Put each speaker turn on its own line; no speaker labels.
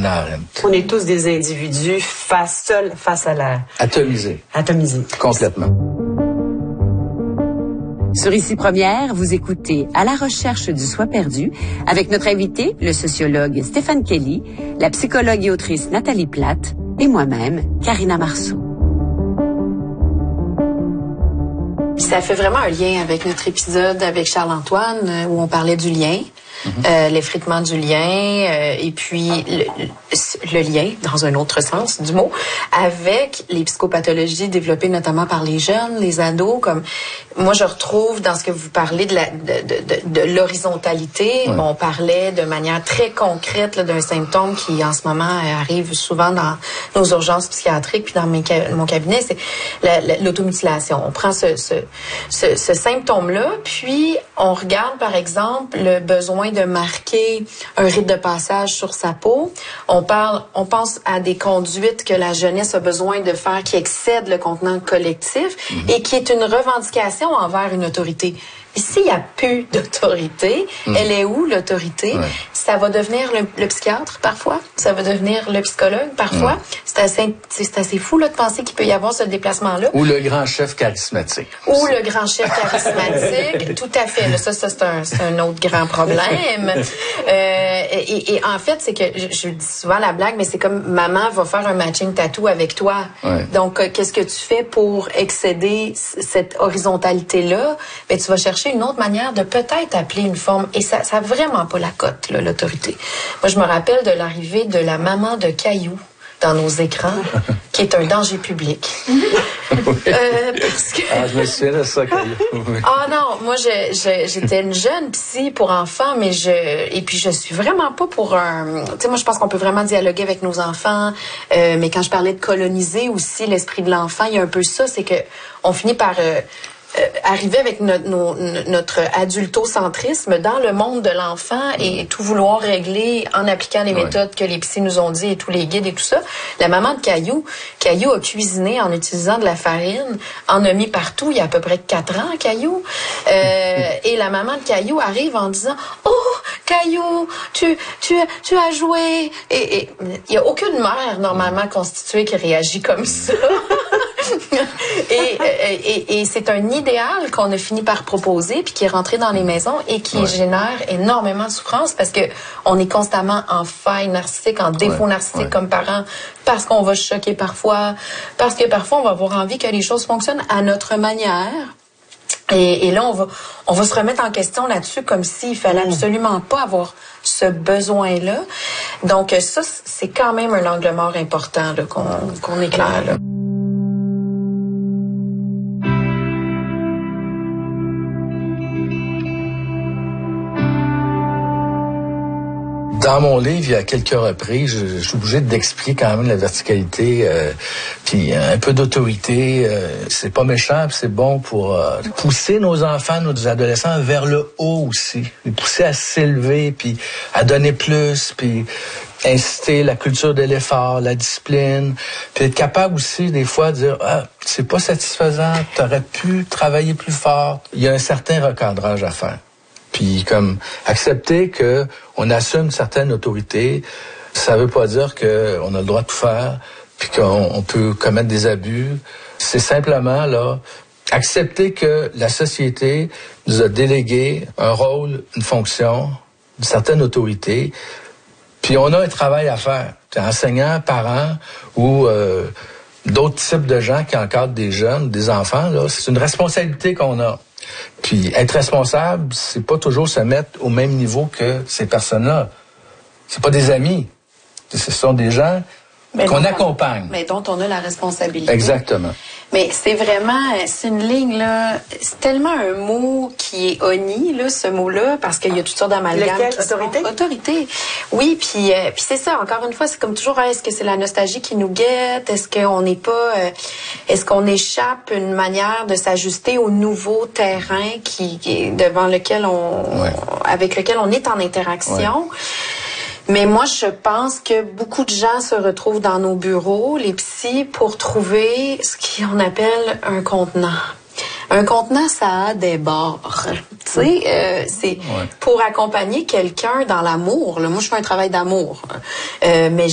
Arendt.
On est tous des individus seuls face à la...
Atomisés. Complètement.
Sur Ici Première, vous écoutez À la recherche du soi perdu avec notre invité, le sociologue Stéphane Kelly, la psychologue et autrice Nathalie Platte et moi-même, Karina Marceau.
Ça fait vraiment un lien avec notre épisode avec Charles-Antoine où on parlait du lien. L'effritement du lien et puis le lien, dans un autre sens du mot, avec les psychopathologies développées notamment par les jeunes, les ados. Comme moi, je retrouve dans ce que vous parlez de l'horizontalité.
Ouais.
On parlait de manière très concrète là, d'un symptôme qui, en ce moment, arrive souvent dans nos urgences psychiatriques puis dans mon cabinet, c'est l'automutilation. On prend ce symptôme-là, puis on regarde, par exemple, le besoin de marquer un rite de passage sur sa peau. On pense à des conduites que la jeunesse a besoin de faire qui excèdent le contenant collectif et qui est une revendication envers une autorité. Et s'il n'y a plus d'autorité, elle est où l'autorité?
Ouais.
Ça va devenir le psychiatre parfois, ça va devenir le psychologue parfois. C'est assez fou là, de penser qu'il peut y avoir ce déplacement-là.
Ou le grand chef charismatique.
Ou le grand chef charismatique, tout à fait. Là, ça c'est un autre grand problème. Et en fait, c'est que je dis souvent la blague, mais c'est comme maman va faire un matching tattoo avec toi.
Ouais.
Donc, qu'est-ce que tu fais pour excéder cette horizontalité-là? Ben, tu vas chercher une autre manière de peut-être appeler une forme. Et ça a vraiment pas la cote, là, l'autorité. Moi, je me rappelle de l'arrivée de la maman de Caillou dans nos écrans, qui est un danger public. Parce que...
Ah, je me souviens de ça, Caillou. Oui.
Ah non, moi j'étais une jeune psy pour enfants, mais je suis vraiment pas pour un... Tu sais, moi je pense qu'on peut vraiment dialoguer avec nos enfants, mais quand je parlais de coloniser aussi l'esprit de l'enfant, il y a un peu ça, c'est que on finit par... arriver avec notre adultocentrisme dans le monde de l'enfant et tout vouloir régler en appliquant les méthodes que les psys nous ont dit et tous les guides et tout ça. La maman de Caillou a cuisiné en utilisant de la farine, en a mis partout il y a à peu près 4 ans, Caillou. Et la maman de Caillou arrive en disant « Oh, Caillou, tu as joué! » Et il n'y a aucune mère normalement constituée qui réagit comme ça. Et c'est un idéal qu'on a fini par proposer puis qui est rentré dans les maisons et qui génère énormément de souffrance parce que on est constamment en faille narcissique, en défaut narcissique comme parents parce qu'on va choquer parfois, parce que parfois on va avoir envie que les choses fonctionnent à notre manière. Et là, on va se remettre en question là-dessus comme s'il fallait absolument pas avoir ce besoin-là. Donc ça, c'est quand même un angle mort important là, qu'on éclaire là.
Dans mon livre, il y a quelques reprises, je suis obligé d'expliquer quand même la verticalité, puis un peu d'autorité. C'est pas méchant, puis c'est bon pour pousser nos enfants, nos adolescents vers le haut aussi. Les pousser à s'élever, puis à donner plus, puis inciter la culture de l'effort, la discipline, puis être capable aussi des fois de dire « Ah, c'est pas satisfaisant, t'aurais pu travailler plus fort. » Il y a un certain recadrage à faire. Puis comme accepter que on assume une certaine autorité, ça veut pas dire que on a le droit de tout faire, puis qu'on peut commettre des abus. C'est simplement là accepter que la société nous a délégué un rôle, une fonction, une certaine autorité. Puis on a un travail à faire. Enseignants, parents ou d'autres types de gens qui encadrent des jeunes, des enfants, là, c'est une responsabilité qu'on a. Puis être responsable, c'est pas toujours se mettre au même niveau que ces personnes-là. C'est pas des amis. Ce sont des gens qu'on accompagne.
Mais dont on a la responsabilité.
Exactement.
Mais c'est une ligne, là, c'est tellement un mot qui est honni, là, ce mot-là, parce qu'il y a toutes sortes d'amalgames.
Lequel? Autorité?
Autorité. Oui, puis c'est ça, encore une fois, c'est comme toujours, est-ce que c'est la nostalgie qui nous guette? Est-ce qu'on n'est pas, est-ce qu'on échappe une manière de s'ajuster au nouveau terrain devant lequel avec lequel on est en interaction? Ouais. Mais moi, je pense que beaucoup de gens se retrouvent dans nos bureaux, les psys, pour trouver ce qu'on appelle un contenant. Un contenant, ça a des bords. Tu sais, c'est pour accompagner quelqu'un dans l'amour. Là. Moi, je fais un travail d'amour. Mais